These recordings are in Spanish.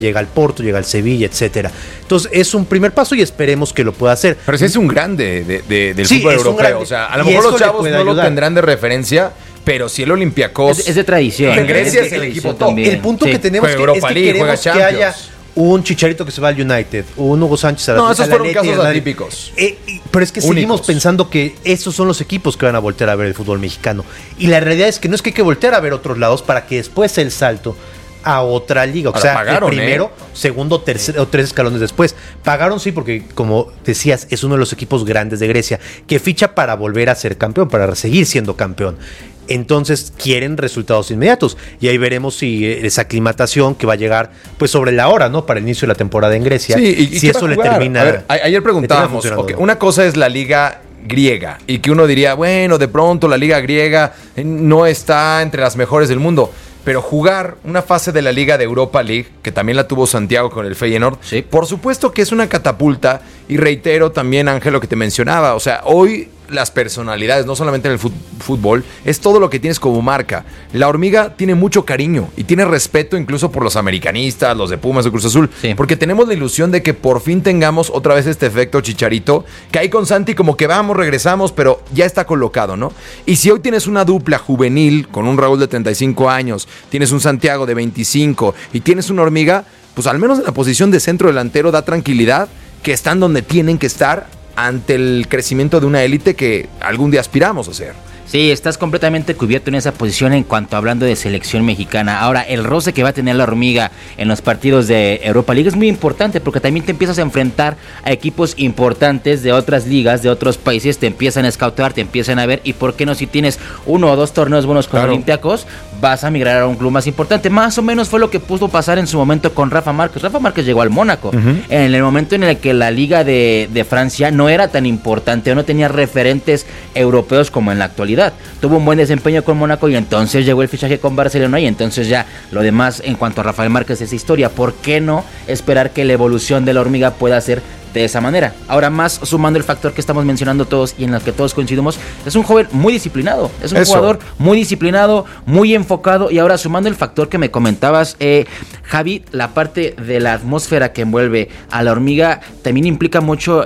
llega al Porto, llega al Sevilla, etcétera. Entonces es un primer paso y esperemos que lo pueda hacer. Pero ese es un grande del Sí, fútbol es un europeo. grande. O sea, a lo Y mejor eso los le chavos puede no lo ayudar. tendrán de referencia, pero si el Olympiacos Es de tradición. en Grecia es el de equipo tradición top. también. El punto Sí. que tenemos Juega que, Europa es que League, queremos juega que haya Champions. un Chicharito que se va al United, un Hugo Sánchez a la No, esos fueron Atleti, casos al Madrid. atípicos. Pero es que Únicos. seguimos pensando que esos son los equipos que van a voltear a ver el fútbol mexicano. Y la realidad es que no es que hay que voltear a ver otros lados para que después el salto a otra liga. O Ahora, sea, pagaron, el primero, segundo, tercero o 3 escalones después. Pagaron, sí, porque como decías, es uno de los equipos grandes de Grecia que ficha para volver a ser campeón, para seguir siendo campeón. Entonces quieren resultados inmediatos y ahí veremos si esa aclimatación que va a llegar pues sobre la hora, ¿no? Para el inicio de la temporada en Grecia, Sí, y si ¿qué va eso a le jugar? termina. A ver, ayer preguntábamos, funcionando, ok, ¿no? una cosa es la liga griega y que uno diría, bueno, de pronto la liga griega no está entre las mejores del mundo. Pero jugar una fase de la Liga de Europa League, que también la tuvo Santiago con el Feyenoord, Sí. por supuesto que es una catapulta. Y reitero también, Ángel, lo que te mencionaba. O sea, hoy las personalidades, no solamente en el fútbol, es todo lo que tienes como marca. La Hormiga tiene mucho cariño y tiene respeto incluso por los americanistas, los de Pumas o Cruz Azul. Sí. Porque tenemos la ilusión de que por fin tengamos otra vez este efecto Chicharito, que ahí con Santi como que vamos, regresamos, pero ya está colocado, ¿no? Y si hoy tienes una dupla juvenil con un Raúl de 35 años, tienes un Santiago de 25 y tienes una Hormiga, pues al menos en la posición de centro delantero da tranquilidad que están donde tienen que estar ante el crecimiento de una élite que algún día aspiramos a ser. Sí, estás completamente cubierto en esa posición en cuanto hablando de selección mexicana. Ahora, el roce que va a tener la Hormiga en los partidos de Europa League es muy importante porque también te empiezas a enfrentar a equipos importantes de otras ligas, de otros países, te empiezan a escautear, te empiezan a ver y por qué no, si tienes 1 o 2 torneos buenos con Claro. Olympiacos, vas a migrar a un club más importante. Más o menos fue lo que pudo pasar en su momento con Rafa Márquez. Rafa Márquez llegó al Mónaco en el momento en el que la liga de Francia no era tan importante o no tenía referentes europeos como en la actualidad. Tuvo un buen desempeño con Mónaco y entonces llegó el fichaje con Barcelona y entonces ya lo demás en cuanto a Rafael Márquez es historia. ¿Por qué no esperar que la evolución de la Hormiga pueda ser de esa manera? Ahora, más sumando el factor que estamos mencionando todos y en el que todos coincidimos, es un joven muy disciplinado, es un Eso. jugador muy disciplinado, muy enfocado. Y ahora sumando el factor que me comentabas, Javi, la parte de la atmósfera que envuelve a la Hormiga también implica mucho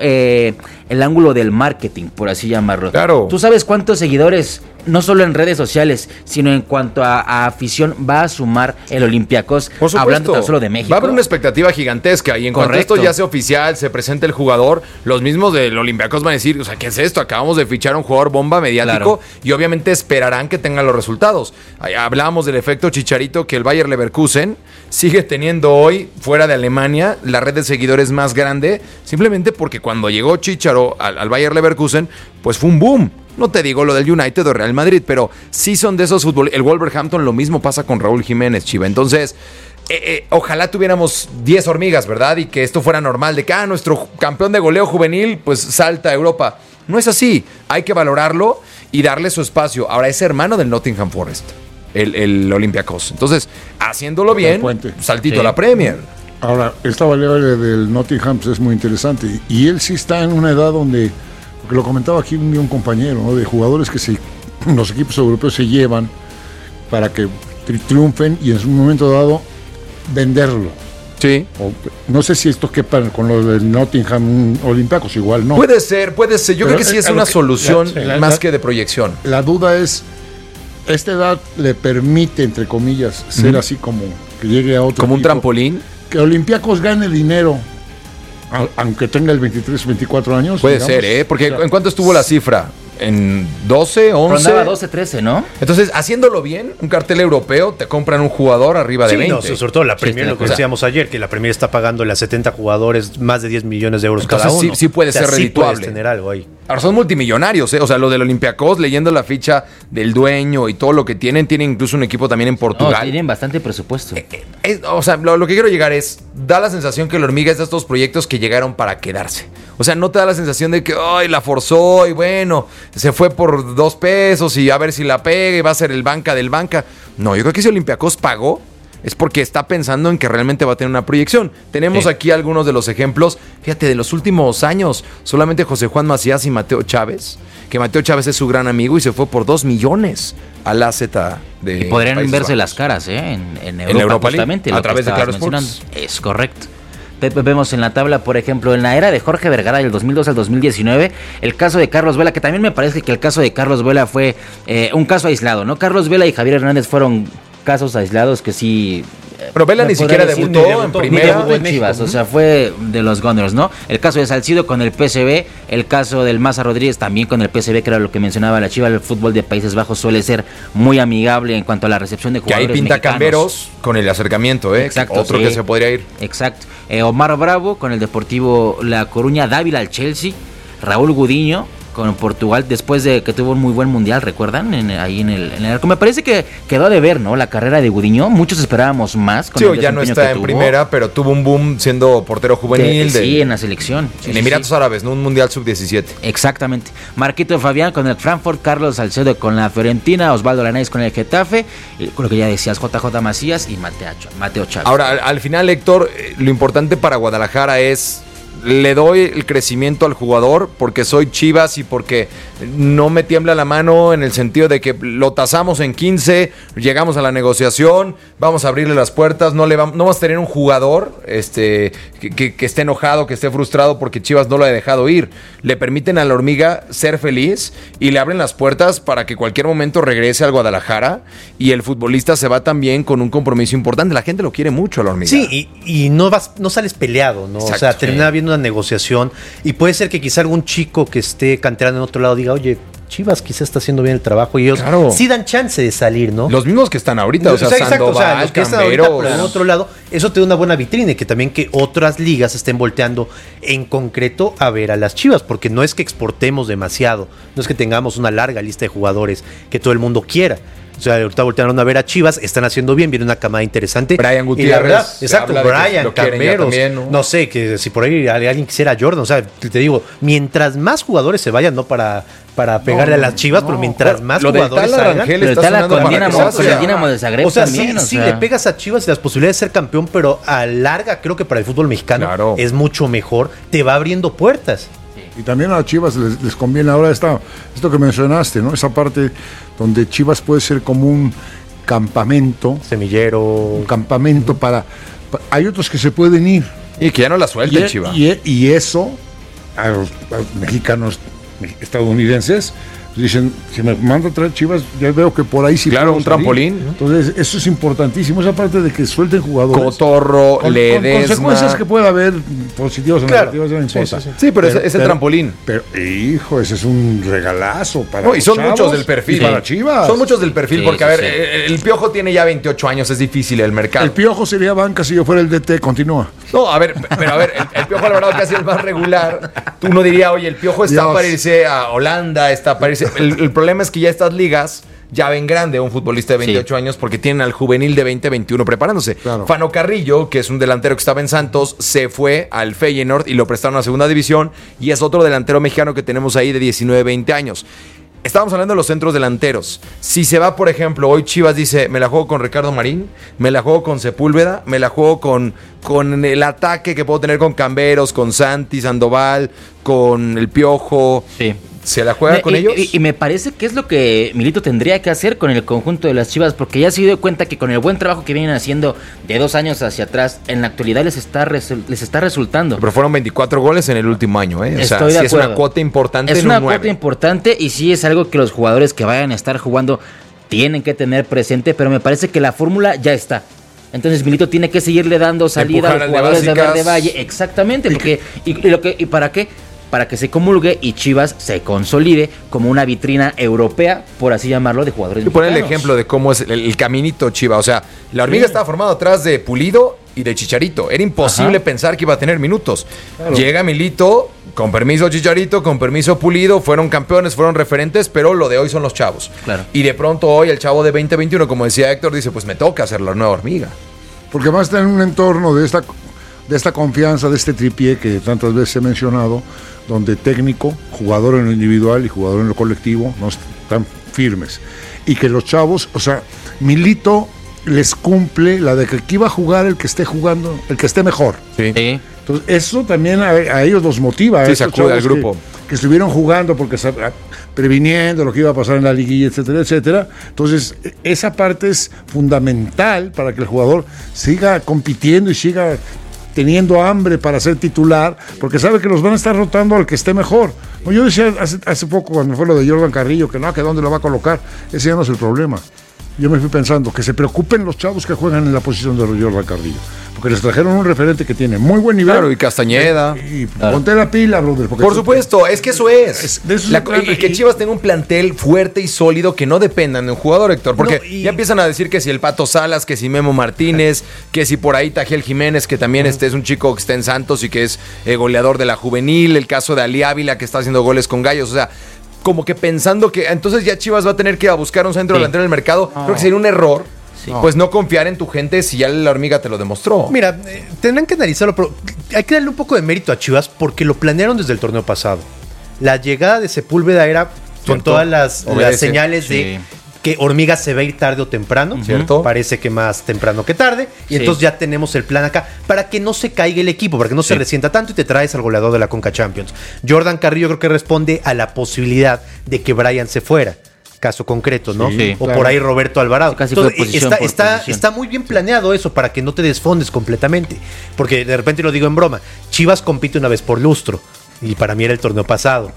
el ángulo del marketing, por así llamarlo. Claro. ¿Tú sabes cuántos seguidores, no solo en redes sociales, sino en cuanto a afición, va a sumar el Olympiacos, Por supuesto. hablando tan solo de México? Va a haber una expectativa gigantesca y en cuanto Correcto. esto ya sea oficial, se presente el jugador, los mismos del Olympiacos van a decir, o sea, ¿qué es esto? Acabamos de fichar a un jugador bomba mediático y obviamente esperarán que tengan los resultados. Hablábamos del efecto Chicharito que el Bayer Leverkusen sigue teniendo hoy fuera de Alemania la red de seguidores más grande, simplemente porque cuando llegó Chicharo al Bayer Leverkusen, pues fue un boom. No te digo lo del United o Real Madrid, pero sí son de esos fútbol. El Wolverhampton lo mismo pasa con Raúl Jiménez, Chiva. Entonces, ojalá tuviéramos 10 hormigas, ¿verdad? Y que esto fuera normal, de que nuestro campeón de goleo juvenil pues salta a Europa. No es así. Hay que valorarlo y darle su espacio. Ahora es hermano del Nottingham Forest, el Olympiacos. Entonces, haciéndolo bien, Puente. saltito Sí. a la Premier. Ahora, esta variable del Nottingham es muy interesante y él sí está en una edad donde, porque lo comentaba aquí un compañero, ¿no? De jugadores que los equipos europeos se llevan para que triunfen y en un momento dado venderlo. Sí. No sé si esto quepa con lo del Nottingham Olympiacos, igual no. Puede ser. Yo Pero creo que sí es a lo una que- solución la- más que de proyección. La duda es, esta edad le permite, entre comillas, ser así como que llegue a otro Como un equipo, trampolín. que Olympiacos gane dinero, aunque tenga el 23, 24 años. Puede digamos. ser, ¿eh? Porque O sea, ¿en cuánto estuvo la cifra? ¿En 12, 11? Rondaba 12, 13, ¿no? Entonces, haciéndolo bien, un cartel europeo, te compran un jugador arriba de Sí, 20. no, sobre todo la Sí, Premier, estoy de lo que acuerdo. decíamos ayer, que la Premier está pagando a 70 jugadores más de 10 millones de euros Entonces, cada uno. sí puede ser sí redituable. puedes tener algo ahí. Ahora son multimillonarios, ¿eh? O sea, lo del Olympiacos, leyendo la ficha del dueño y todo lo que tienen incluso un equipo también en No, Portugal. tienen bastante presupuesto. O sea, lo que quiero llegar es, da la sensación que la Hormiga es de estos proyectos que llegaron para quedarse. O sea, no te da la sensación de que, ay, la forzó y bueno, se fue por 2 pesos y a ver si la pega y va a ser el banca del banca. No, yo creo que ese Olympiacos pagó es porque está pensando en que realmente va a tener una proyección. Tenemos aquí algunos de los ejemplos, fíjate, de los últimos años, solamente José Juan Macías y Mateo Chávez, que Mateo Chávez es su gran amigo y se fue por 2 millones al AZ de y podrían Países verse Bajos. las caras, en Europa League, lo a través que de Claro estabas Sports. mencionando. Es correcto. Vemos en la tabla, por ejemplo, en la era de Jorge Vergara del 2002 al 2019, el caso de Carlos Vela, que también me parece que el caso de Carlos Vela fue un caso aislado, ¿no? Carlos Vela y Javier Hernández fueron casos aislados que sí... Pero Vela ni siquiera decir, debutó en primera. Ni debutó en Chivas, o sea, fue de los Gunners, ¿no? El caso de Salcido con el PSV, el caso del Maza Rodríguez también con el PSV, que era lo que mencionaba la Chiva. El fútbol de Países Bajos suele ser muy amigable en cuanto a la recepción de Que jugadores ahí pinta mexicanos. Camberos con el acercamiento, Exacto, otro sí. que se podría ir. Exacto. Omar Bravo con el Deportivo La Coruña, Dávila al Chelsea, Raúl Gudiño con Portugal después de que tuvo un muy buen mundial, ¿recuerdan? Ahí en el arco. Me parece que quedó de ver, ¿no? La carrera de Gudiño. Muchos esperábamos más. Con el Ya no desempeño está que en tuvo. primera, pero tuvo un boom siendo portero juvenil. Sí, en la selección. Sí, en sí, Emiratos sí. Árabes, ¿no? Un mundial sub-17. Exactamente. Marquito Fabián con el Frankfurt, Carlos Salcedo con la Fiorentina, Osvaldo Lanés con el Getafe, y con lo que ya decías, JJ Macías y Mateo Chávez. Ahora, al final, Héctor, lo importante para Guadalajara es... Le doy el crecimiento al jugador porque soy Chivas y porque no me tiembla la mano en el sentido de que lo tasamos en 15, llegamos a la negociación, vamos a abrirle las puertas, no vamos a tener un jugador que esté enojado, que esté frustrado porque Chivas no lo ha dejado ir. Le permiten a la hormiga ser feliz y le abren las puertas para que cualquier momento regrese al Guadalajara y el futbolista se va también con un compromiso importante. La gente lo quiere mucho a la hormiga. Sí, y no sales peleado, ¿no? Exacto, o sea, termina habiendo una negociación y puede ser que quizá algún chico que esté canterano en otro lado diga, oye, Chivas quizá está haciendo bien el trabajo y ellos sí dan chance de salir, ¿no? Los mismos que están ahorita, o sea, exacto, Sandoval, los que están ahorita, Camberos. pero en otro lado, eso te da una buena vitrina y que también que otras ligas estén volteando en concreto a ver a las Chivas, porque no es que exportemos demasiado, no es que tengamos una larga lista de jugadores que todo el mundo quiera. O sea, ahorita voltearon a ver a Chivas, están haciendo bien, viene una camada interesante. Brian Gutiérrez. Y la verdad, exacto, Brian, lo quieren ya Camberos, también, ¿no? Sé, que si por ahí alguien quisiera a Jordan, o sea, te digo, mientras más jugadores se vayan, no para pegarle a las Chivas, pero mientras más lo del jugadores Tala salgan, Rangel Pero está está la sonando con para Dinamo, que con sea. el Dinamo de Zagreb o sea, también. sí, le pegas a Chivas y las posibilidades de ser campeón, pero a larga creo que para el fútbol mexicano es mucho mejor, te va abriendo puertas. Y también a Chivas les conviene ahora esto que mencionaste, ¿no? Esa parte donde Chivas puede ser como un campamento, semillero, un campamento hay otros que se pueden ir y que ya no la suelten, Chivas. Y eso a los mexicanos, estadounidenses dicen, si me manda a traer Chivas, ya veo que por ahí sí. Claro, un trampolín. Entonces, eso es importantísimo, esa parte de que suelten jugadores. Cotorro, Ledesma. Con consecuencias que pueda haber positivas o negativas, no importa. Sí, pero es el trampolín. Pero, hijo, ese es un regalazo para y son muchos del perfil. Para Chivas. Son muchos del perfil, porque, el Piojo tiene ya 28 años, es difícil el mercado. El Piojo sería banca si yo fuera el DT, continúa. No, a ver, el Piojo, la verdad, que ha sido el más regular. Tú no dirías, oye, el Piojo está para irse a Holanda, está para irse. El problema es que ya estas ligas ya ven grande a un futbolista de 28 años porque tienen al juvenil de 20-21 preparándose. Claro. Fano Carrillo, que es un delantero que estaba en Santos, se fue al Feyenoord y lo prestaron a segunda división y es otro delantero mexicano que tenemos ahí de 19-20 años. Estábamos hablando de los centros delanteros. Si se va, por ejemplo, hoy Chivas dice, me la juego con Ricardo Marín, me la juego con Sepúlveda, me la juego con el ataque que puedo tener con Camberos, con Santi, Sandoval, con el Piojo. Sí. ¿Se la juega con ellos? Y me parece que es lo que Milito tendría que hacer con el conjunto de las Chivas, porque ya se dio cuenta que con el buen trabajo que vienen haciendo de 2 años hacia atrás, en la actualidad les está resultando. Pero fueron 24 goles en el último año, ¿eh? O sea, sí es una cuota importante. Es una cuota importante y sí es algo que los jugadores que vayan a estar jugando tienen que tener presente, pero me parece que la fórmula ya está. Entonces Milito tiene que seguirle dando salida a los jugadores de Verde Valle. Exactamente, porque ¿y para qué? Para que se comulgue y Chivas se consolide como una vitrina europea, por así llamarlo, de jugadores mexicanos. Poner el ejemplo de cómo es el caminito Chivas. O sea, la hormiga estaba formada atrás de Pulido y de Chicharito. Era imposible pensar que iba a tener minutos. Claro. Llega Milito, con permiso Chicharito, con permiso Pulido, fueron campeones, fueron referentes, pero lo de hoy son los chavos. Claro. Y de pronto hoy el chavo de 20-21, como decía Héctor, dice, pues me toca hacer la nueva hormiga. Porque más está en un entorno de esta confianza, de este tripié que tantas veces he mencionado, donde técnico, jugador en lo individual y jugador en lo colectivo no están firmes. Y que los chavos, o sea, Milito les cumple la de que aquí va a jugar el que esté jugando, el que esté mejor. Sí. Entonces, eso también a ellos los motiva. Sí, sacude al grupo. Que estuvieron jugando porque previniendo lo que iba a pasar en la liguilla, etcétera, etcétera. Entonces, esa parte es fundamental para que el jugador siga compitiendo y siga teniendo hambre para ser titular, porque sabe que los van a estar rotando al que esté mejor. Yo decía hace poco, cuando fue lo de Jordan Carrillo, que dónde lo va a colocar. Ese ya no es el problema. Yo me fui pensando que se preocupen los chavos que juegan en la posición de Jordan Carrillo, porque les trajeron un referente que tiene muy buen nivel. Claro, y Castañeda. Y ponte la pila, brother. Por supuesto, es que eso es. Y que Chivas tenga un plantel fuerte y sólido que no dependan de un jugador, Héctor. Porque ya empiezan a decir que si el Pato Salas, que si Memo Martínez, que si por ahí Tajiel Jiménez, que también es un chico que está en Santos y que es goleador de la juvenil. El caso de Ali Ávila, que está haciendo goles con Gallos. O sea, como que pensando que entonces ya Chivas va a tener que ir a buscar un centro delantero en el mercado. Creo que sería un error. Sí. Pues no confiar en tu gente si ya la hormiga te lo demostró. Mira, tendrán que analizarlo, pero hay que darle un poco de mérito a Chivas porque lo planearon desde el torneo pasado. La llegada de Sepúlveda era con todas las señales de que Hormiga se va a ir tarde o temprano. ¿Cierto? Parece que más temprano que tarde. Y entonces ya tenemos el plan acá para que no se caiga el equipo, para que no se resienta tanto y te traes al goleador de la Conca Champions. Jordan Carrillo creo que responde a la posibilidad de que Brian se fuera. Caso concreto, ¿no? Sí, o por ahí Roberto Alvarado. Entonces, está muy bien planeado eso para que no te desfondes completamente. Porque de repente lo digo en broma, Chivas compite una vez por lustro y para mí era el torneo pasado.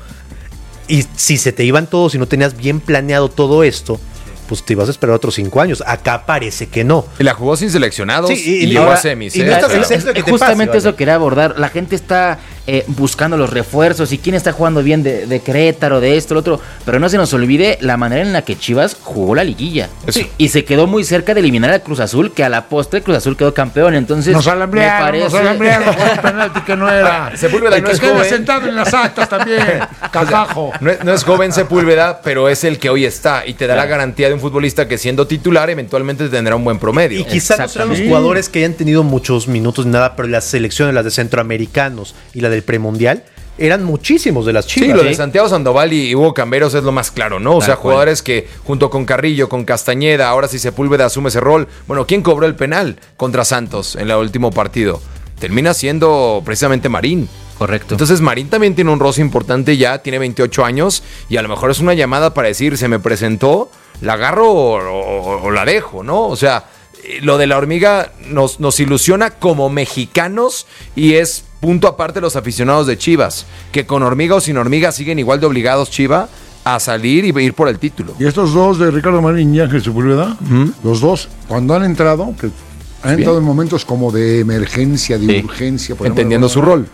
Y si se te iban todos y no tenías bien planeado todo esto, pues te ibas a esperar otros 5 años. Acá parece que no. Y la jugó sin seleccionados y llegó a semis. Y no estás exento de que justamente te pase, eso quería abordar. La gente está buscando los refuerzos y quién está jugando bien de Querétaro, de esto, lo otro. Pero no se nos olvide la manera en la que Chivas jugó la liguilla. Y se quedó muy cerca de eliminar al Cruz Azul, que a la postre Cruz Azul quedó campeón. Entonces, nos alambrearon, un penalti que no era. Sepúlveda no es joven. Sentado en las actas también, cagajo. No es joven Sepúlveda, pero es el que hoy está y te da la garantía de un futbolista que siendo titular eventualmente tendrá un buen promedio. Y quizás no serán los jugadores que hayan tenido muchos minutos ni nada, pero las selecciones, las de centroamericanos y la del premundial, eran muchísimos de las Chivas. Sí, lo de Santiago Sandoval y Hugo Camberos es lo más claro, ¿no? O sea, jugadores que junto con Carrillo, con Castañeda, ahora si Sepúlveda asume ese rol. Bueno, ¿quién cobró el penal contra Santos en el último partido? Termina siendo precisamente Marín. Correcto. Entonces Marín también tiene un roce importante ya, tiene 28 años y a lo mejor es una llamada para decir, se me presentó, la agarro o la dejo, ¿no? O sea, lo de la hormiga nos ilusiona como mexicanos y es punto aparte los aficionados de Chivas, que con hormiga o sin hormiga siguen igual de obligados Chiva a salir y ir por el título. Y estos dos de Ricardo Marín y Ángel Sepúlveda, los dos, cuando han entrado, que han entrado en momentos como de emergencia, de urgencia, entendiendo su rol,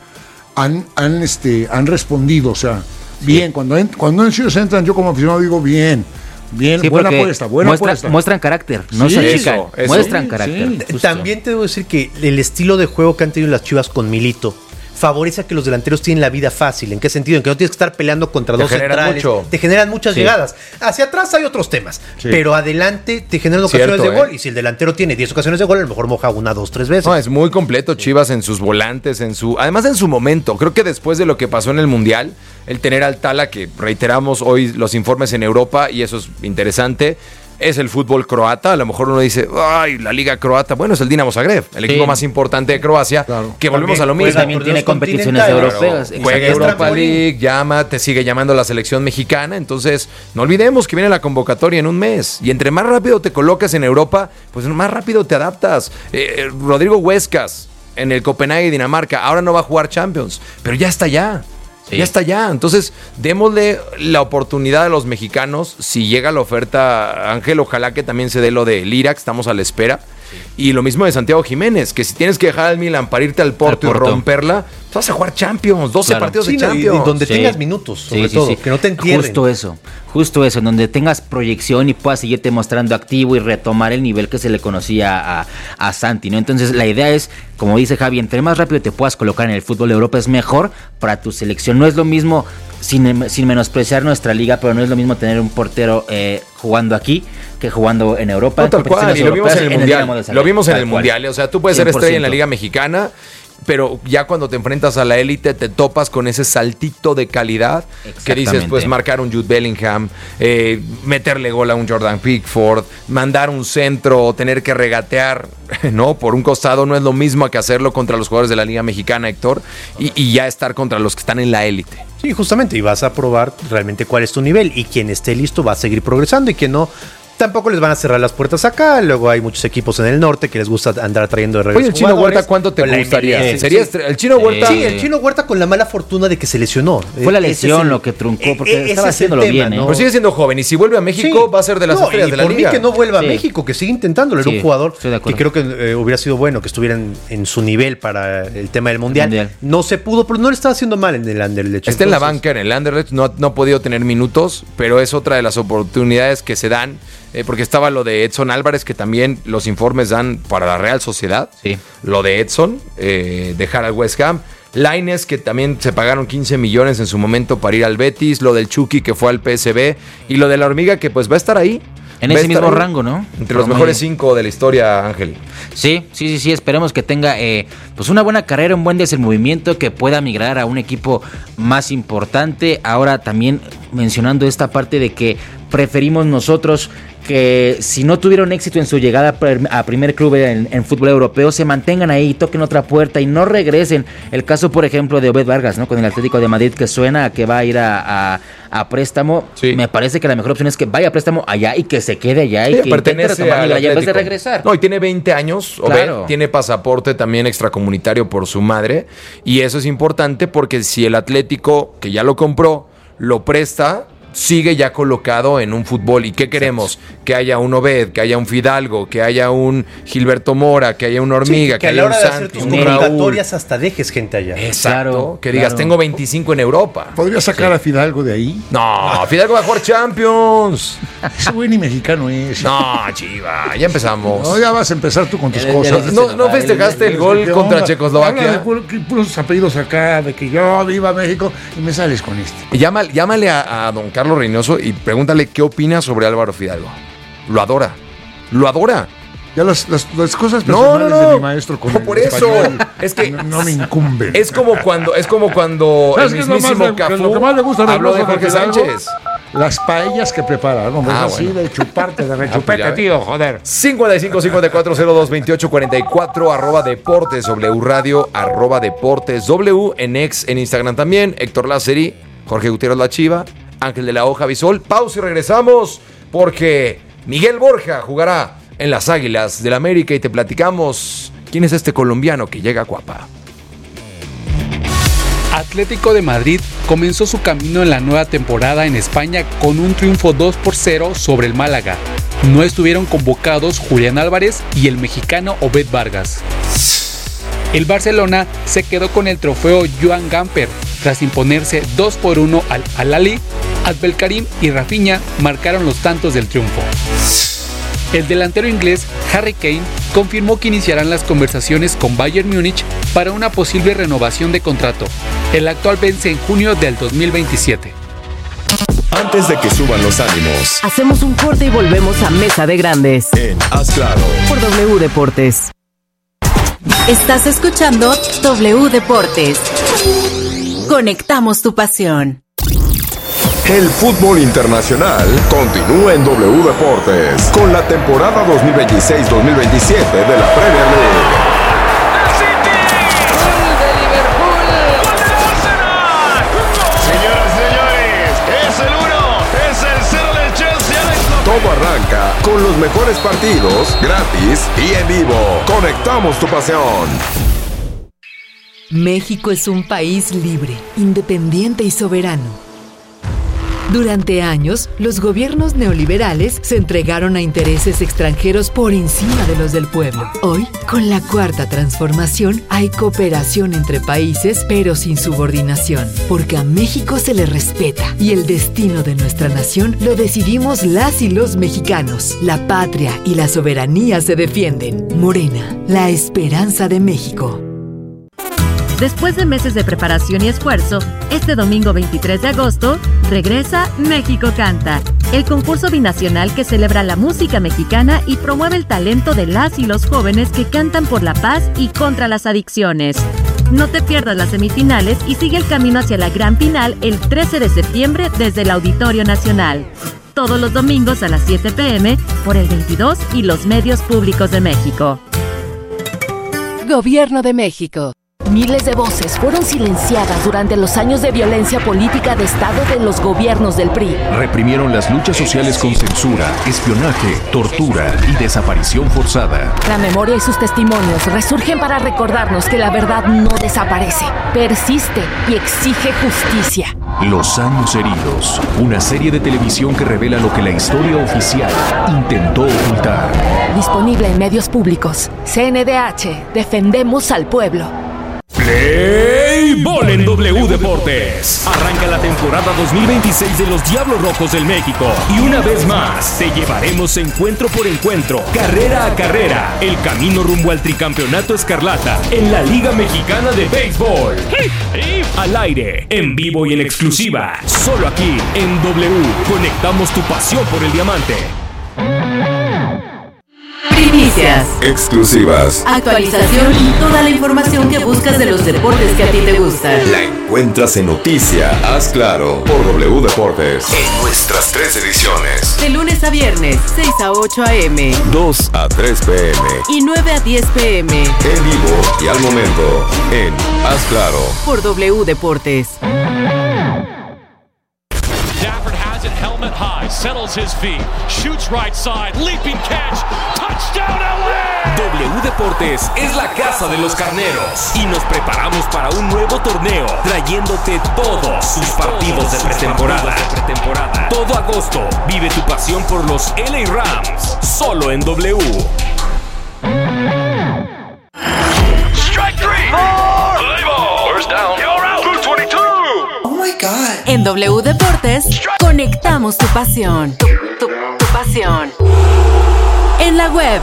han respondido, o sea, bien, cuando ellos entran, yo como aficionado digo bien, buena apuesta. Muestran carácter, no se achican, muestran carácter. También te debo decir que el estilo de juego que han tenido las Chivas con Milito favorece a que los delanteros tienen la vida fácil. ¿En qué sentido? En que no tienes que estar peleando contra dos centrales. Te generan muchas llegadas. Hacia atrás hay otros temas, pero adelante te generan ocasiones de gol. Y si el delantero tiene 10 ocasiones de gol, a lo mejor moja 1, 2, 3 veces. No, es muy completo Chivas en sus volantes, además en su momento. Creo que después de lo que pasó en el Mundial, el tener al Tala, que reiteramos hoy los informes en Europa, y eso es interesante, es el fútbol croata. A lo mejor uno dice, ay, la liga croata. Bueno, es el Dinamo Zagreb, el equipo más importante de Croacia, que volvemos a lo mismo. También tiene competiciones europeas. Juega Europa League, te sigue llamando la selección mexicana. Entonces, no olvidemos que viene la convocatoria en un mes. Y entre más rápido te colocas en Europa, pues más rápido te adaptas. Rodrigo Huescas, en el Copenhague, Dinamarca, ahora no va a jugar Champions, pero ya está allá. Ya está ya. Entonces, démosle la oportunidad a los mexicanos. Si llega la oferta, Ángel, ojalá que también se dé lo de Lirac, estamos a la espera. Y lo mismo de Santiago Jiménez, que si tienes que dejar al Milan para irte al Porto y romperla, tú vas a jugar Champions, 12 partidos de Champions. Y donde tengas minutos, sobre todo, que no te entierren. Justo eso, en donde tengas proyección y puedas seguirte mostrando activo y retomar el nivel que se le conocía a Santi, ¿no? Entonces la idea es, como dice Javi, entre más rápido te puedas colocar en el fútbol de Europa es mejor para tu selección. No es lo mismo, sin menospreciar nuestra liga, pero no es lo mismo tener un portero jugando aquí que jugando en Europa. No, tal cual, y lo vimos en el Mundial. Lo vimos en el Mundial. O sea, tú puedes ser estrella en la Liga Mexicana, pero ya cuando te enfrentas a la élite te topas con ese saltito de calidad que dices, pues marcar un Jude Bellingham, meterle gol a un Jordan Pickford, mandar un centro, tener que regatear, ¿no? Por un costado no es lo mismo que hacerlo contra los jugadores de la Liga Mexicana, Héctor, y ya estar contra los que están en la élite. Sí, justamente, y vas a probar realmente cuál es tu nivel, y quien esté listo va a seguir progresando, y quien no, tampoco les van a cerrar las puertas acá. Luego hay muchos equipos en el norte que les gusta andar trayendo de regreso. Oye, el Chino Huerta, ¿cuánto te gustaría? ¿Sería el Chino Huerta? Sí, el Chino Huerta con la mala fortuna de que se lesionó. Fue la lesión lo que truncó, porque estaba haciéndolo bien, ¿no? Pero sigue siendo joven, y si vuelve a México va a ser de las estrellas de la liga. Por mí que no vuelva a México, que siga intentándolo. Era un jugador que creo que hubiera sido bueno que estuviera en su nivel para el tema del mundial. No se pudo, pero no le estaba haciendo mal en el Anderlecht. Está en la banca en el Anderlecht, no ha podido tener minutos, pero es otra de las oportunidades que se dan. Porque estaba lo de Edson Álvarez, que también los informes dan para la Real Sociedad. Sí. Lo de Edson, dejar al West Ham. Lainez, que también se pagaron 15 millones en su momento para ir al Betis. Lo del Chucky, que fue al PSV. Y lo de la Hormiga, que pues va a estar ahí. En ese mismo rango, ¿no? Entre los mejores 5 de la historia, Ángel. Sí. Esperemos que tenga pues una buena carrera, un buen desenvolvimiento, que pueda migrar a un equipo más importante. Ahora también mencionando esta parte de que preferimos nosotros que si no tuvieron éxito en su llegada a primer club en fútbol europeo, se mantengan ahí, toquen otra puerta y no regresen. El caso, por ejemplo, de Obed Vargas, ¿no? Con el Atlético de Madrid, que suena a que va a ir a préstamo. Sí. Me parece que la mejor opción es que vaya a préstamo allá y que se quede allá y que intente retomar allá en vez de regresar. No, y tiene 20 años, Obed, tiene pasaporte también extracomunitario por su madre, y eso es importante porque si el Atlético, que ya lo compró, lo presta, sigue ya colocado en un fútbol. ¿Y qué queremos? Que haya un Obed, que haya un Fidalgo, que haya un Gilberto Mora, que haya un Hormiga, que haya un Santos, un Raúl. Hasta dejes gente allá. Exacto. Que digas, tengo 25 en Europa. ¿Podría sacar a Fidalgo de ahí? No, Fidalgo va a jugar Champions. Ese güey ni mexicano es. No, chiva, ya empezamos. No, ya vas a empezar tú con tus cosas. ¿No festejaste el gol contra Checoslovaquia? Habla de puros apellidos acá, de que yo viva México, y me sales con este. Llámale a don Carlos Reynoso y pregúntale qué opina sobre Álvaro Fidalgo. Lo adora. Ya las cosas personales de mi maestro con por eso es que no me incumben. Es como cuando el mismísimo Cafú lo que más le gusta habló de Jorge Sánchez. Las paellas que prepara, ¿no? Así de chuparte, de rechupete, tío, joder. 55-54-02-28-44 @Deportes W Radio, @Deportes W en X, en Instagram también. Héctor Lázari, Jorge Gutiérrez La Chiva, Ángel de la Hoja Bisol. Pausa y regresamos porque Miguel Borja jugará en las Águilas del América y te platicamos quién es este colombiano que llega a Cuapa. Atlético de Madrid comenzó su camino en la nueva temporada en España con un triunfo 2-0 sobre el Málaga. No estuvieron convocados Julián Álvarez y el mexicano Obed Vargas. El Barcelona se quedó con el trofeo Joan Gamper tras imponerse 2-1 al Al-Ahly. Abdelkarim y Rafinha marcaron los tantos del triunfo. El delantero inglés Harry Kane confirmó que iniciarán las conversaciones con Bayern Múnich para una posible renovación de contrato. El actual vence en junio del 2027. Antes de que suban los ánimos, hacemos un corte y volvemos a Mesa de Grandes en Haz Claro por W Deportes. Estás escuchando W Deportes. Conectamos tu pasión. El fútbol internacional continúa en W Deportes con la temporada 2026-2027 de la Premier League. Señoras y señores, es el 1, es el 0 del Chelsea. Todo arranca con los mejores partidos, gratis y en vivo. Conectamos tu pasión. México es un país libre, independiente y soberano. Durante años, los gobiernos neoliberales se entregaron a intereses extranjeros por encima de los del pueblo. Hoy, con la Cuarta Transformación, hay cooperación entre países, pero sin subordinación, porque a México se le respeta y el destino de nuestra nación lo decidimos las y los mexicanos. La patria y la soberanía se defienden. Morena, la esperanza de México. Después de meses de preparación y esfuerzo, este domingo 23 de agosto, regresa México Canta, el concurso binacional que celebra la música mexicana y promueve el talento de las y los jóvenes que cantan por la paz y contra las adicciones. No te pierdas las semifinales y sigue el camino hacia la gran final el 13 de septiembre desde el Auditorio Nacional. Todos los domingos a las 7 p.m. por el 22 y los medios públicos de México. Gobierno de México. Miles de voces fueron silenciadas durante los años de violencia política de Estado de los gobiernos del PRI. Reprimieron las luchas sociales con censura, espionaje, tortura y desaparición forzada. La memoria y sus testimonios resurgen para recordarnos que la verdad no desaparece, persiste y exige justicia. Los años heridos, una serie de televisión que revela lo que la historia oficial intentó ocultar. Disponible en medios públicos. CNDH, defendemos al pueblo. Play Ball en W Deportes. Arranca la temporada 2026 de los Diablos Rojos del México. Y una vez más, te llevaremos encuentro por encuentro, carrera a carrera, el camino rumbo al tricampeonato escarlata en la Liga Mexicana de Béisbol. Al aire, en vivo y en exclusiva, solo aquí en W. Conectamos tu pasión por el diamante. Primicias, Exclusivas. actualización y toda la información que buscas de los deportes que a ti te gustan. La encuentras en Noticia, Haz Claro, por W Deportes. En nuestras 3 ediciones. De lunes a viernes, 6 a 8 a.m. 2 a 3 p.m. y 9 a 10 p.m. En vivo y al momento, en Haz Claro. por W Deportes. Stafford has it helmet high, settles his feet, shoots right side, leaping catch, touchdown LA! W Deportes es la casa de los carneros y nos preparamos para un nuevo torneo, trayéndote todos sus partidos de pretemporada. Todo agosto, vive tu pasión por los LA Rams, solo en W. Strike three. Play ball. First down. You're out. Blue 22. Oh my God. En W Deportes, conectamos tu pasión. Tu pasión. En la web.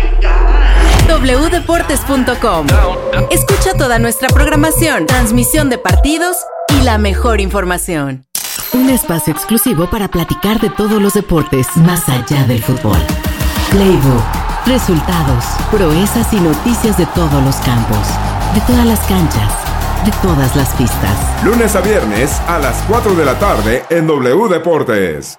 wdeportes.com. Escucha toda nuestra programación, transmisión de partidos y la mejor información. Un espacio exclusivo para platicar de todos los deportes más allá del fútbol. Playbook, resultados, proezas y noticias de todos los campos, de todas las canchas, de todas las pistas. Lunes a viernes a las 4 de la tarde en W Deportes.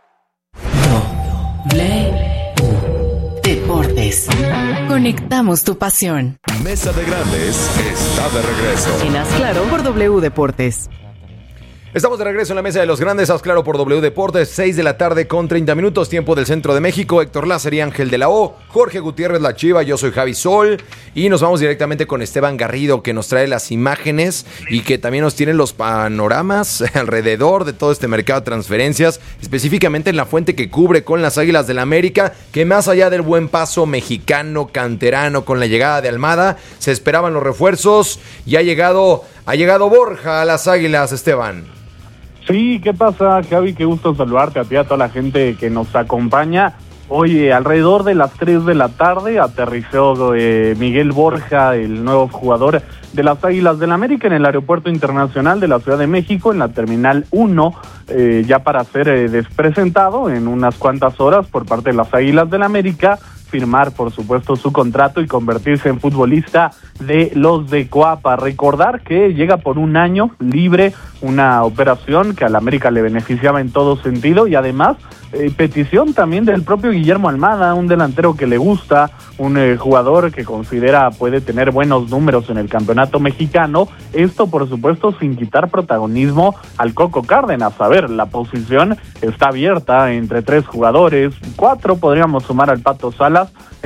Deportes. Conectamos tu pasión. Mesa de Grandes está de regreso. En Haz Claro por W Deportes. Estamos de regreso en la Mesa de los Grandes, Haz Claro por W Deportes, 6 de la tarde con 30 minutos, tiempo del centro de México. Héctor Lázaro y Ángel de la O, Jorge Gutiérrez La Chiva, yo soy Javi Sol y nos vamos directamente con Esteban Garrido, que nos trae las imágenes y que también nos tiene los panoramas alrededor de todo este mercado de transferencias, específicamente en la fuente que cubre con las Águilas del América, que más allá del buen paso mexicano, canterano, con la llegada de Almada, se esperaban los refuerzos y ha llegado Borja a las Águilas, Esteban. Sí, ¿qué pasa, Javi? Qué gusto saludarte a ti, a toda la gente que nos acompaña. Oye, alrededor de las 3 de la tarde aterrizó Miguel Borja, el nuevo jugador de las Águilas del América, en el Aeropuerto Internacional de la Ciudad de México, en la Terminal 1, ya para ser despresentado en unas cuantas horas por parte de las Águilas del América, firmar, por supuesto, su contrato y convertirse en futbolista de los de Coapa. Recordar que llega por un año libre, una operación que al América le beneficiaba en todo sentido y además petición también del propio Guillermo Almada, un delantero que le gusta, un jugador que considera puede tener buenos números en el campeonato mexicano. Esto, por supuesto, sin quitar protagonismo al Coco Cárdenas. A ver, la posición está abierta entre 3 jugadores, 4 podríamos sumar al Pato Salas.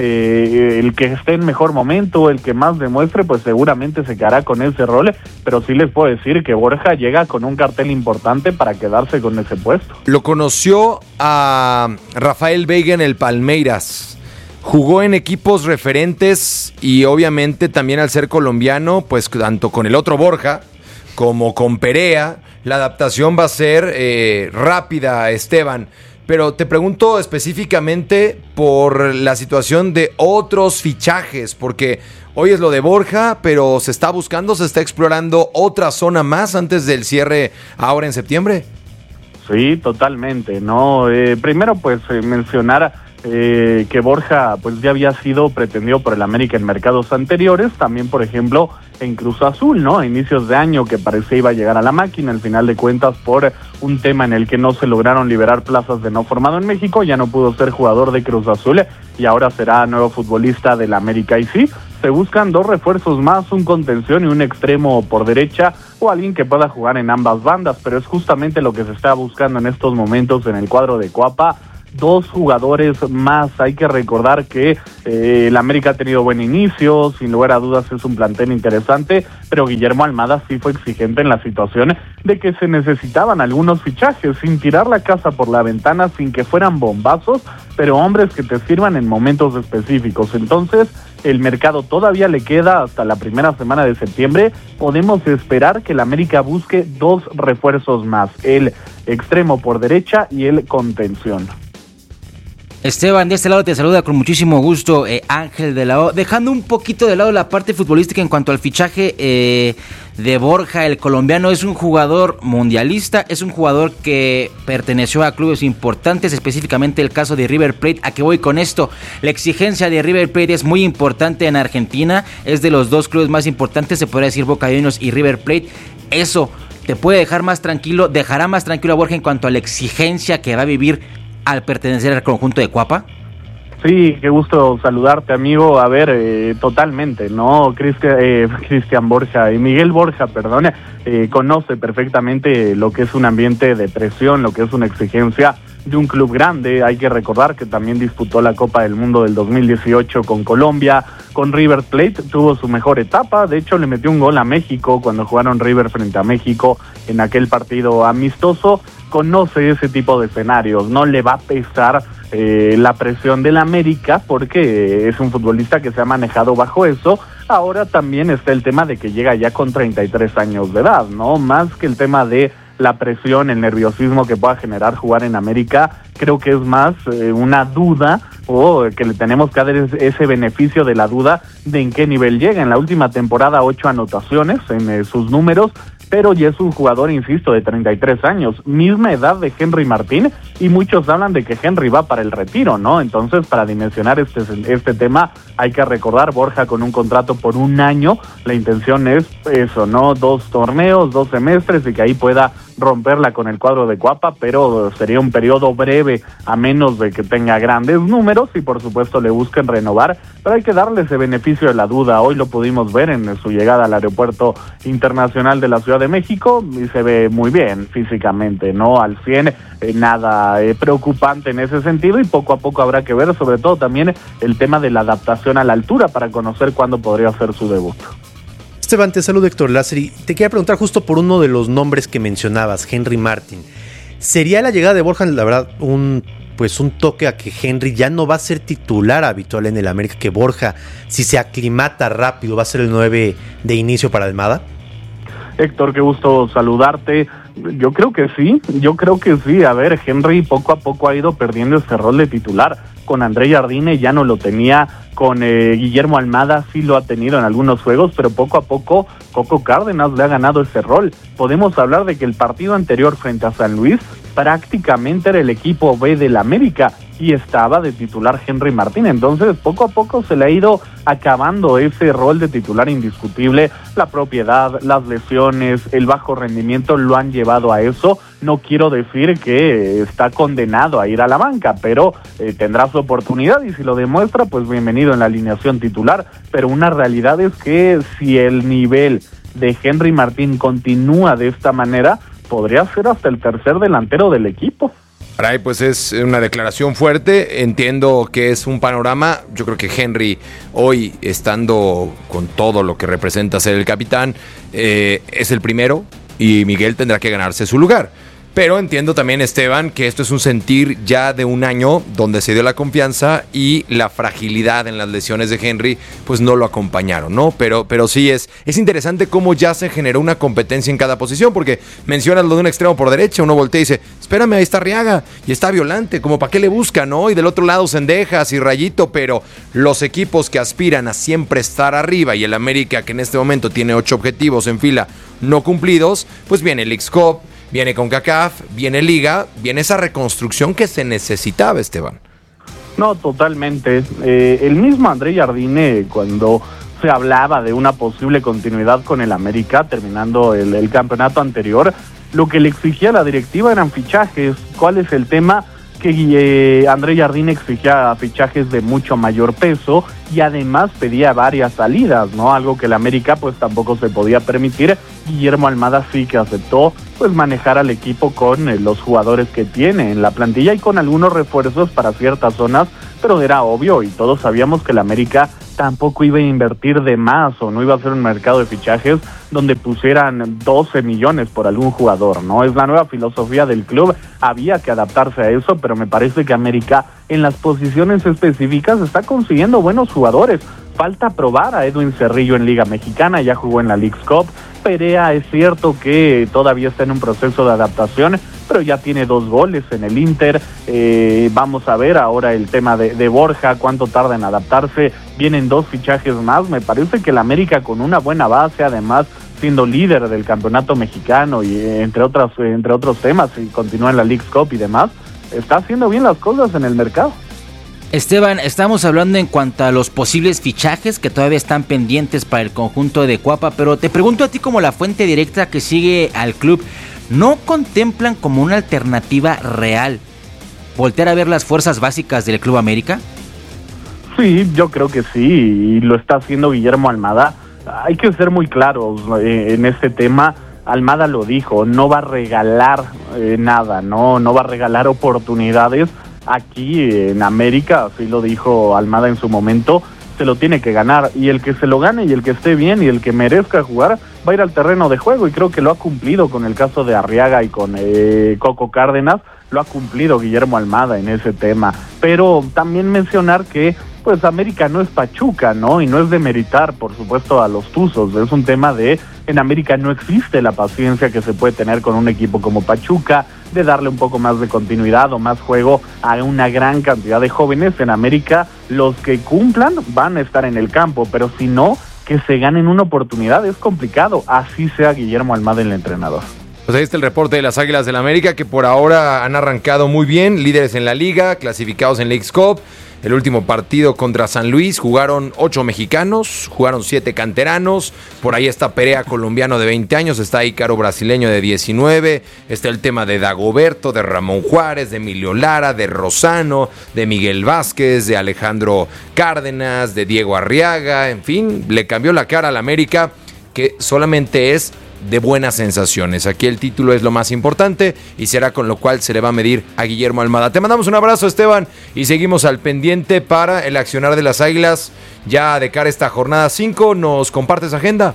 El que esté en mejor momento, el que más demuestre, pues seguramente se quedará con ese rol, pero sí les puedo decir que Borja llega con un cartel importante para quedarse con ese puesto. Lo conoció a Rafael Veiga en el Palmeiras, jugó en equipos referentes y obviamente también al ser colombiano, pues tanto con el otro Borja como con Perea, la adaptación va a ser rápida, Esteban. Pero te pregunto específicamente por la situación de otros fichajes, porque hoy es lo de Borja, pero se está explorando otra zona más antes del cierre ahora en septiembre. Sí, totalmente, ¿no? Primero, pues mencionar que Borja pues ya había sido pretendido por el América en mercados anteriores, también por ejemplo en Cruz Azul, ¿no? A inicios de año que parecía iba a llegar a la máquina, al final de cuentas por un tema en el que no se lograron liberar plazas de no formado en México, ya no pudo ser jugador de Cruz Azul y ahora será nuevo futbolista del América. Y sí, se buscan 2 refuerzos más, un contención y un extremo por derecha o alguien que pueda jugar en ambas bandas, pero es justamente lo que se está buscando en estos momentos en el cuadro de Cuapa. 2 jugadores más. Hay que recordar que el América ha tenido buen inicio, sin lugar a dudas es un plantel interesante, pero Guillermo Almada sí fue exigente en la situación de que se necesitaban algunos fichajes, sin tirar la casa por la ventana, sin que fueran bombazos, pero hombres que te sirvan en momentos específicos. Entonces, el mercado todavía le queda hasta la primera semana de septiembre. Podemos esperar que el América busque 2 refuerzos más, el extremo por derecha y el contención. Esteban, de este lado te saluda con muchísimo gusto Ángel de la O, dejando un poquito de lado la parte futbolística en cuanto al fichaje de Borja. El colombiano es un jugador mundialista, es un jugador que perteneció a clubes importantes, específicamente el caso de River Plate. ¿A qué voy con esto? La exigencia de River Plate es muy importante en Argentina, es de los 2 clubes más importantes, se podría decir Boca Juniors y River Plate. Eso te puede dejar más tranquilo, dejará más tranquilo a Borja en cuanto a la exigencia que va a vivir al pertenecer al conjunto de Cuapa. Sí, qué gusto saludarte, amigo. A ver, totalmente, ¿no? Cristian Borja y Miguel Borja, perdón, conoce perfectamente lo que es un ambiente de presión, lo que es una exigencia de un club grande. Hay que recordar que también disputó la Copa del Mundo del 2018 con Colombia, con River Plate, tuvo su mejor etapa, de hecho le metió un gol a México cuando jugaron River frente a México en aquel partido amistoso. Conoce ese tipo de escenarios, no le va a pesar la presión del América porque es un futbolista que se ha manejado bajo eso. Ahora también está el tema de que llega ya con 33 años de edad, ¿no? Más que el tema de la presión, el nerviosismo que pueda generar jugar en América, creo que es más una duda o que le tenemos que dar ese beneficio de la duda de en qué nivel llega. En la última temporada 8 anotaciones en sus números, pero ya es un jugador, insisto, de 33 años, misma edad de Henry Martín, y muchos hablan de que Henry va para el retiro, ¿no? Entonces, para dimensionar este tema, hay que recordar, Borja con un contrato por 1 año, la intención es eso, ¿no? 2 torneos, 2 semestres, y que ahí pueda romperla con el cuadro de Cuapa, pero sería un periodo breve, a menos de que tenga grandes números, y por supuesto le busquen renovar, pero hay que darle ese beneficio de la duda. Hoy lo pudimos ver en su llegada al aeropuerto internacional de la Ciudad de México, y se ve muy bien físicamente, no al 100, nada preocupante en ese sentido, y poco a poco habrá que ver, sobre todo también el tema de la adaptación a la altura para conocer cuándo podría ser su debut. Esteban, te saludo, Héctor Lázari. Te quería preguntar justo por uno de los nombres que mencionabas, Henry Martín. ¿Sería la llegada de Borja, la verdad, un toque a que Henry ya no va a ser titular habitual en el América, que Borja, si se aclimata rápido, va a ser el 9 de inicio para Almada? Héctor, qué gusto saludarte. Yo creo que sí. A ver, Henry poco a poco ha ido perdiendo ese rol de titular. Con André Jardine ya no lo tenía, con Guillermo Almada sí lo ha tenido en algunos juegos, pero poco a poco Coco Cárdenas le ha ganado ese rol. Podemos hablar de que el partido anterior frente a San Luis prácticamente era el equipo B del América y estaba de titular Henry Martín. Entonces poco a poco se le ha ido acabando ese rol de titular indiscutible. La propiedad, las lesiones, el bajo rendimiento lo han llevado a eso. No quiero decir que está condenado a ir a la banca, pero tendrá su oportunidad, y si lo demuestra, pues bienvenido en la alineación titular. Pero una realidad es que si el nivel de Henry Martín continúa de esta manera, podría ser hasta el tercer delantero del equipo. Caray, pues es una declaración fuerte, entiendo que es un panorama. Yo creo que Henry hoy, estando con todo lo que representa ser el capitán, es el primero, y Miguel tendrá que ganarse su lugar. Pero entiendo también, Esteban, que esto es un sentir ya de 1 año donde se dio la confianza y la fragilidad en las lesiones de Henry pues no lo acompañaron, ¿no? Pero sí es interesante cómo ya se generó una competencia en cada posición, porque mencionas lo de un extremo por derecha, uno voltea y dice, espérame, ahí está Arriaga y está Violante, como para qué le busca, ¿no? Y del otro lado Cendejas y Rayito, pero los equipos que aspiran a siempre estar arriba, y el América, que en este momento tiene 8 objetivos en fila no cumplidos, pues viene el X-Cup, viene CONCACAF, viene Liga, viene esa reconstrucción que se necesitaba, Esteban. No, totalmente. El mismo André Jardine, cuando se hablaba de una posible continuidad con el América, terminando el campeonato anterior, lo que le exigía a la directiva eran fichajes. ¿Cuál es el tema? Que André Jardine exigía fichajes de mucho mayor peso y además pedía varias salidas, ¿no? Algo que el América pues tampoco se podía permitir. Guillermo Almada sí que aceptó pues manejar al equipo con los jugadores que tiene en la plantilla y con algunos refuerzos para ciertas zonas, pero era obvio y todos sabíamos que el América tampoco iba a invertir de más o no iba a ser un mercado de fichajes donde pusieran 12 millones por algún jugador, ¿no? Es la nueva filosofía del club, había que adaptarse a eso, pero me parece que América en las posiciones específicas está consiguiendo buenos jugadores. Falta probar a Edwin Cerrillo en Liga Mexicana, ya jugó en la Leagues Cup. Perea es cierto que todavía está en un proceso de adaptación, pero ya tiene 2 goles en el Inter. Vamos a ver ahora el tema de Borja, cuánto tarda en adaptarse. Vienen 2 fichajes más. Me parece que el América con una buena base, además siendo líder del campeonato mexicano y entre otros temas, y continúa en la Leagues Cup y demás, está haciendo bien las cosas en el mercado. Esteban, estamos hablando en cuanto a los posibles fichajes que todavía están pendientes para el conjunto de Cuapa, pero te pregunto a ti como la fuente directa que sigue al club, ¿no contemplan como una alternativa real voltear a ver las fuerzas básicas del Club América? Sí, yo creo que sí, y lo está haciendo Guillermo Almada. Hay que ser muy claros en este tema. Almada lo dijo, no va a regalar nada, no va a regalar oportunidades. Aquí en América, así lo dijo Almada en su momento, se lo tiene que ganar, y el que se lo gane y el que esté bien y el que merezca jugar va a ir al terreno de juego, y creo que lo ha cumplido con el caso de Arriaga y con Coco Cárdenas. Lo ha cumplido Guillermo Almada en ese tema, pero también mencionar que pues América no es Pachuca, ¿no? Y no es demeritar, por supuesto, a los Tuzos. Es un tema de, en América no existe la paciencia que se puede tener con un equipo como Pachuca, de darle un poco más de continuidad o más juego a una gran cantidad de jóvenes. En América, los que cumplan van a estar en el campo, pero si no, que se ganen una oportunidad es complicado, así sea Guillermo Almada el entrenador. Pues ahí está el reporte de las Águilas del América, que por ahora han arrancado muy bien, líderes en la liga, clasificados en Leagues Cup. El último partido contra San Luis jugaron 8 mexicanos, jugaron 7 canteranos. Por ahí está Perea, colombiano de 20 años, está Ícaro, brasileño de 19. Está el tema de Dagoberto, de Ramón Juárez, de Emilio Lara, de Rosano, de Miguel Vázquez, de Alejandro Cárdenas, de Diego Arriaga. En fin, le cambió la cara al América, que solamente es de buenas sensaciones. Aquí el título es lo más importante y será con lo cual se le va a medir a Guillermo Almada. Te mandamos un abrazo, Esteban, y seguimos al pendiente para el accionar de las Águilas ya de cara a esta jornada 5. ¿Nos compartes agenda?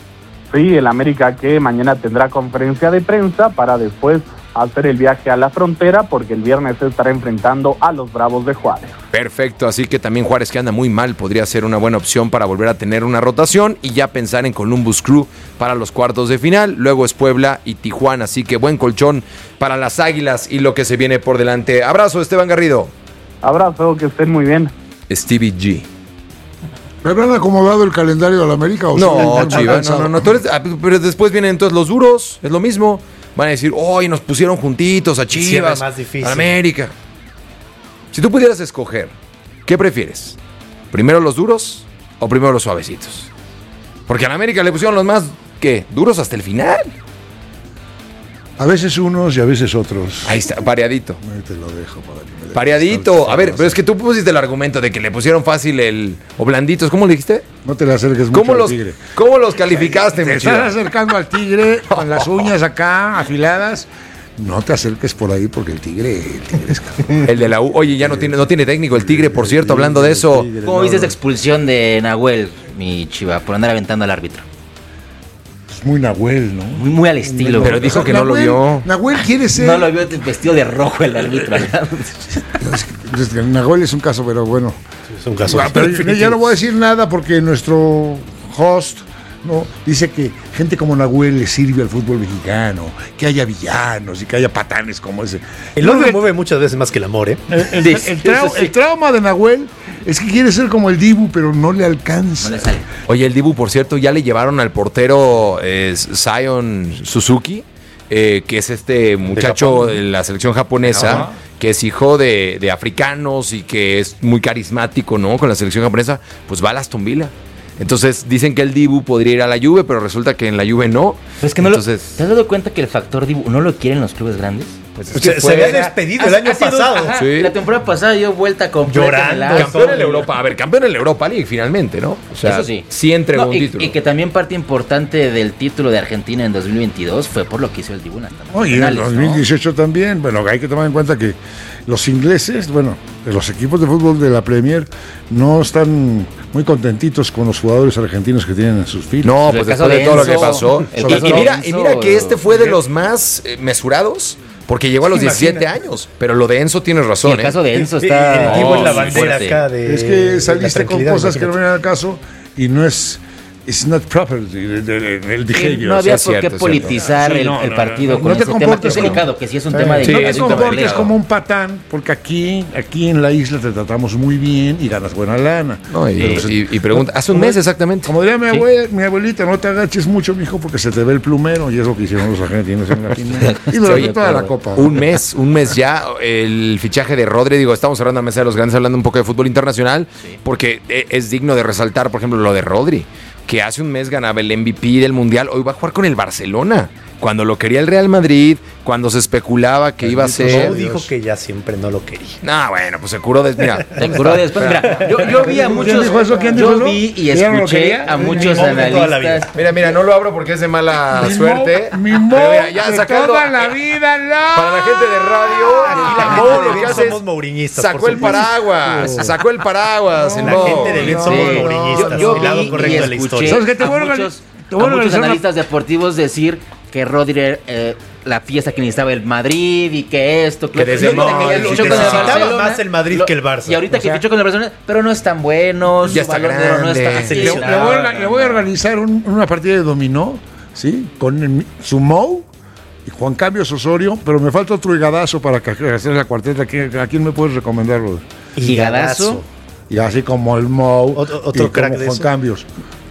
Sí, el América que mañana tendrá conferencia de prensa para después hacer el viaje a la frontera, porque el viernes se estará enfrentando a los Bravos de Juárez. Perfecto, así que también Juárez, que anda muy mal, podría ser una buena opción para volver a tener una rotación y ya pensar en Columbus Crew para los cuartos de final. Luego es Puebla y Tijuana, así que buen colchón para las Águilas y lo que se viene por delante. Abrazo, Esteban Garrido. Abrazo, que estén muy bien. Stevie G. ¿Pero han acomodado el calendario de la América? ¿O no, Chivas, no. Pero después vienen entonces los duros, es lo mismo. Van a decir, hoy nos pusieron juntitos a Chivas, a América. Si tú pudieras escoger, ¿qué prefieres? ¿Primero los duros o primero los suavecitos? Porque a la América le pusieron los más, ¿qué? Duros hasta el final. A veces unos y a veces otros. Ahí está, pareadito. Te lo dejo para que me pareadito. A ver, pero es que tú pusiste el argumento de que le pusieron fácil o blanditos. ¿Cómo le dijiste? No te le acerques mucho al tigre. ¿Cómo los calificaste, Te estás acercando al tigre con las uñas acá afiladas. No te acerques por ahí porque el tigre es el de la U. Oye, ya no tiene técnico el tigre, por cierto, hablando de eso. ¿Cómo viste esa expulsión de Nahuel, mi Chiva, por andar aventando al árbitro? Muy Nahuel, ¿no? Muy al estilo. Pero dijo que Nahuel, no lo vio. Nahuel quiere ser... No lo vio vestido de rojo el árbitro. Nahuel es un caso, pero bueno. Es un caso. Pero ya no voy a decir nada porque nuestro host dice que gente como Nahuel le sirve al fútbol mexicano, que haya villanos y que haya patanes como ese. El odio mueve muchas veces más que el amor, ¿eh? El trauma de Nahuel es que quiere ser como el Dibu, pero no le alcanza. Oye, el Dibu, por cierto, ya le llevaron al portero Zion Suzuki, que es este muchacho de la selección japonesa, que es hijo de africanos y que es muy carismático, ¿no? Con la selección japonesa, pues va a Aston Villa. Entonces dicen que el Dibu podría ir a la Juve, pero resulta que en la Juve no. Pero es que entonces, ¿te has dado cuenta que el factor Dibu no lo quieren los clubes grandes? Pues se había despedido el año pasado. Sí. La temporada pasada dio vuelta completa. Llorando. Campeón en la Europa. A ver, campeón en la Europa League finalmente, ¿no? O sea, eso sí entregó un título. Y que también parte importante del título de Argentina en 2022 fue por lo que hizo el Dibu. Y en 2018 también. Bueno, hay que tomar en cuenta que los ingleses, los equipos de fútbol de la Premier no están muy contentitos con los jugadores argentinos que tienen en sus filas. No, pues después de todo lo que pasó. Y mira que este fue de los más mesurados. Porque llegó a los 17 años. Pero lo de Enzo tienes razón. El caso de Enzo está. El Dibu en la bandera acá de. Es que saliste con cosas que no venían al caso y no es. It's not proper el behavior. No había por qué politizar el partido con ese tema que es delicado, que sí es un tema de. No te comportes como un patán, porque aquí en la isla te tratamos muy bien y ganas buena lana. No, y pregunta, hace un mes exactamente. Como diría mi abuelita, no te agaches mucho, mijo, porque se te ve el plumero, y es lo que hicieron los argentinos en la final. Y durante toda la Copa. Un mes ya, el fichaje de Rodri, estamos cerrando la mesa de los grandes, hablando un poco de fútbol internacional, porque es digno de resaltar, por ejemplo, lo de Rodri, que hace un mes ganaba el MVP del Mundial, hoy va a jugar con el Barcelona. Cuando lo quería el Real Madrid, cuando se especulaba que iba a ser. No, dijo que ya siempre no lo quería. No, bueno, pues se curó después. Mira, yo vi a muchos. Yo vi y escuché a muchos analistas. Mira, no lo abro porque es de mala suerte. Mi Mou ya de sacando, toda la vida, no. Para la gente de radio, lo que hace somos mouriñistas. Sacó el paraguas. La gente de bien somos mouriñistas. Yo vi y escuché a muchos analistas deportivos decir que Rodri la fiesta que necesitaba el Madrid y que esto, que desde necesitaba más el Madrid que el Barça. Y ahorita que fichó con el Barcelona, pero no están buenos. Ya está grande. No está le voy a organizar una partida de dominó, ¿sí? Con su Mou y Juan Cambios Osorio, pero me falta otro higadazo para hacer la cuarteta. ¿A quién me puedes recomendarlo? ¿Higadazo? Y así como el Mou, otro crack de Juan Cambios.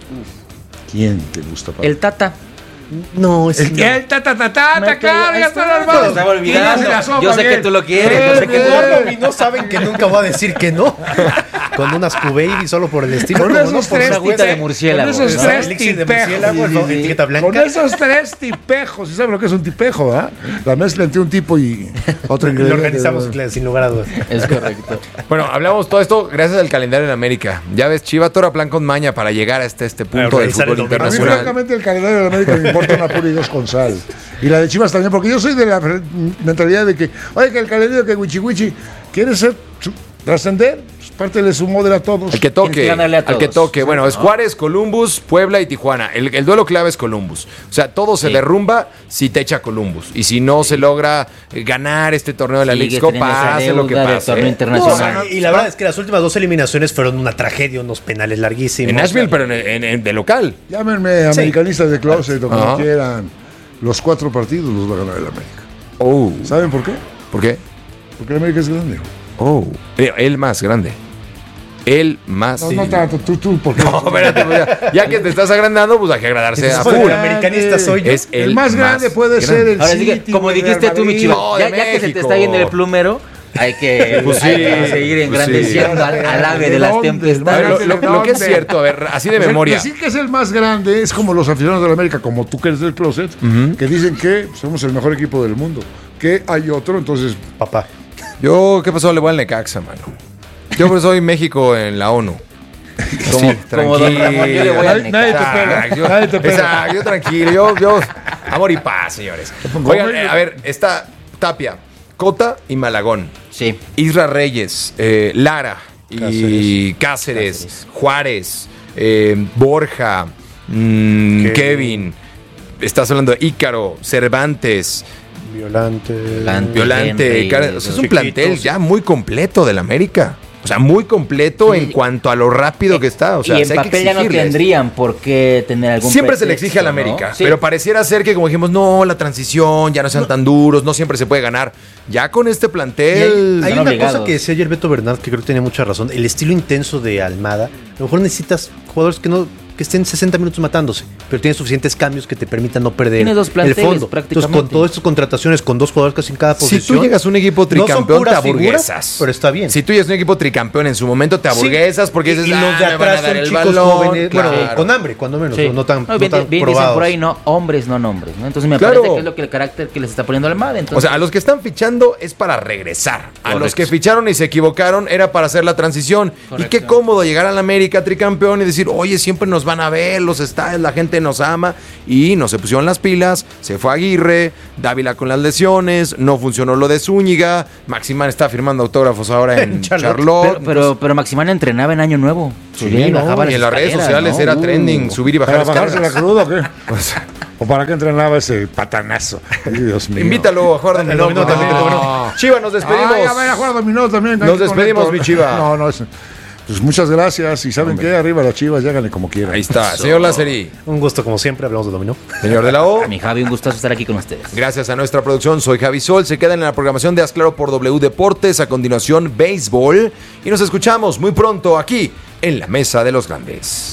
¿Quién te gusta? El Tata. No, es el Tata, claro, ya está armado. Estaba olvidando. Yo sé que tú lo quieres. Yo sé que tú y no saben que nunca voy a decir que no. Con unas Q-Baby solo por el estilo. Con esos tres agüita de murciélago. Con esos tres tipejos. Etiqueta blanca. Con esos tres tipejos. ¿Sí saben lo que es un tipejo, verdad? La mezcla entre un tipo y otro ingrediente. Lo organizamos sin lugar a dudas. Es correcto. Bueno, hablamos todo esto gracias al calendario en América. Ya ves, Chiva Tora plan con maña para llegar a este punto del fútbol internacional. A mí, francamente, el calendario de América me importa una pura y dos con sal. Y la de Chivas también, porque yo soy de la mentalidad de que, oye, que el calendario que Wichi quiere ser trascender, pues pártele su modelo a todos. Al que toque. Bueno, es Juárez, Columbus, Puebla y Tijuana. El duelo clave es Columbus. O sea, todo se derrumba si te echa Columbus. Y si no se logra ganar este torneo de la Leagues Cup, pase lo que pase. Y la verdad es que las últimas dos eliminaciones fueron una tragedia, unos penales larguísimos. En Nashville, pero de local. Llámenme americanistas de closet o como quieran. Los 4 partidos los va a ganar el América. ¿Saben por qué? ¿Por qué? Porque el América es grande. El más grande. El más. No tanto, tú, porque. No, espérate, ya que te estás agrandando, pues hay que agradarse a full. El americanista soy yo. Es el más grande puede ser el City. Como dijiste tú, mi chivo, ya que se te está yendo el plumero, hay que seguir engrandeciendo al ave de las tempestades. Lo que es cierto, a ver, así de memoria. Decir que es el más grande es como los aficionados de la América, como tú que eres del closet, que dicen que somos el mejor equipo del mundo. Que hay otro, entonces, papá. Yo, ¿qué pasó? Le voy al Necaxa, mano. Yo pues soy México en la ONU. Como Don Ramón, yo le voy al Necaxa. Nadie te pega. Yo tranquilo, yo amor y paz, señores. Oigan, a ver, está Tapia, Cota y Malagón. Sí. Isra Reyes, Lara y Cáceres. Juárez, Borja, Kevin. Estás hablando de Ícaro, Cervantes. Violante. Es un plantel ya muy completo del América. O sea, muy completo en cuanto a lo rápido que está. O sea, y en papel ya no tendrían por qué tener algún siempre pretexto, se le exige al América, ¿no? Pero pareciera ser que, como dijimos, no, la transición, ya no sean tan duros, no siempre se puede ganar. Ya con este plantel... Hay una cosa que decía ayer Beto Bernard, que creo que tenía mucha razón. El estilo intenso de Almada. A lo mejor necesitas jugadores que no que estén 60 minutos matándose, pero tiene suficientes cambios que te permitan no perder Tiene dos planteles, el fondo. prácticamente. Entonces, con todas estas contrataciones, con 2 jugadores casi en cada posición. Si tú llegas a un equipo tricampeón, te aburguesas. Figuras, pero está bien. Si tú llegas a un equipo tricampeón en su momento, te aburguesas porque dices, y los de atrás son chicos jóvenes, bueno, con hambre, cuando menos, no tan bien dicen por ahí, no, hombres, no nombres, ¿no? Entonces me parece que es lo que el carácter que les está poniendo Almada. Entonces, o sea, a los que están fichando es para regresar. A los que ficharon y se equivocaron era para hacer la transición. Correcto. Y qué cómodo llegar a la América tricampeón y decir, oye, siempre nos van a ver, los estadios, la gente nos ama. Y no se pusieron las pilas, se fue Aguirre, Dávila con las lesiones, no funcionó lo de Zúñiga, Maximán está firmando autógrafos ahora en Charlotte. Pero Maximán entrenaba en Año Nuevo. Subía y bajaba y en las redes sociales era trending, subir y bajar ¿Para bajarse la escaleras. cruda o qué? ¿O para qué entrenaba ese patanazo? Ay, Dios mío. Invítalo a jugar dominó también. Chiva, nos despedimos. Ay, a ver, a jugar dominó también. Nos despedimos, mi Chiva. No, pues muchas gracias. Y saben qué, arriba las Chivas, lláganle como quieran. Ahí está, señor Laceri. Un gusto como siempre, hablamos de dominó. Señor de la O. Mi Javi, un gustazo estar aquí con ustedes. Gracias a nuestra producción, soy Javi Sol. Se quedan en la programación de Haz Claro por W Deportes. A continuación, béisbol. Y nos escuchamos muy pronto aquí en la Mesa de los Grandes.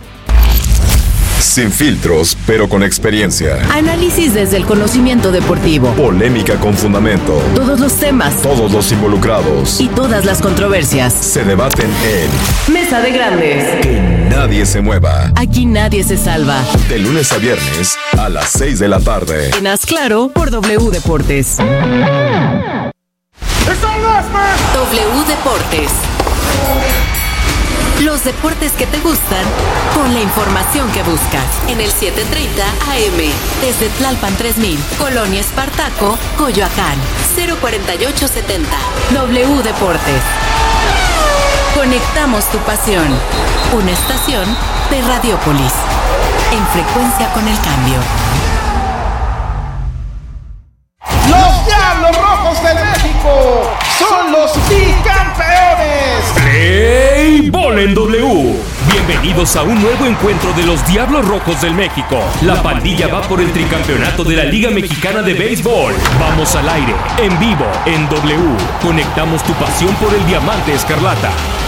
Sin filtros, pero con experiencia. Análisis desde el conocimiento deportivo. Polémica con fundamento. Todos los temas Todos los involucrados y todas las controversias. se debaten en Mesa de Grandes. Que nadie se mueva. Aquí nadie se salva. De lunes a viernes a las 6 de la tarde. En Haz Claro por W Deportes. W Deportes. Los deportes que te gustan con la información que buscas. En el 730 AM. Desde Tlalpan 3000. Colonia Espartaco, Coyoacán. 04870. W Deportes. Conectamos tu pasión. Una estación de Radiópolis. En frecuencia con el cambio. Los Diablos Rojos de México son los bicampeones. Play Ball en W. Bienvenidos a un nuevo encuentro de los Diablos Rojos del México. La pandilla va por el tricampeonato de la Liga Mexicana de Béisbol. Vamos al aire, en vivo, en W. Conectamos tu pasión por el diamante escarlata.